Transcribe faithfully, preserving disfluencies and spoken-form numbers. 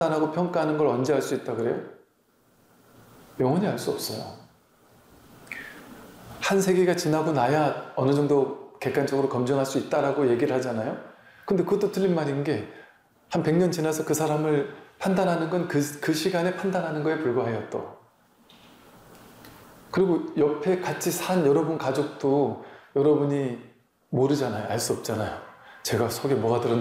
판단하고 평가하는 걸 언제 할 수 있다 그래요? 영원히 알 수 없어요. 한 세기가 지나고 나야 어느 정도 객관적으로 검증할 수 있다라고 얘기를 하잖아요. 근데 그것도 틀린 말인 게 한 백 년 지나서 그 사람을 판단하는 건 그 그 시간에 판단하는 거에 불과해요 또. 그리고 옆에 같이 산 여러분 가족도 여러분이 모르잖아요. 알 수 없잖아요. 제가 속에 뭐가 들었는지